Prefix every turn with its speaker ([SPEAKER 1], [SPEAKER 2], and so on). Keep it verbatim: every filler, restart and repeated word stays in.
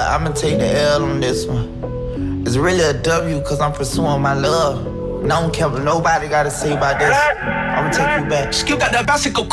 [SPEAKER 1] Yeah, I'ma take the L on this one. It's really a W cause I'm pursuing my love. And I don't care what nobody gotta say about this. I'ma take you back.
[SPEAKER 2] Skill got that bicycle.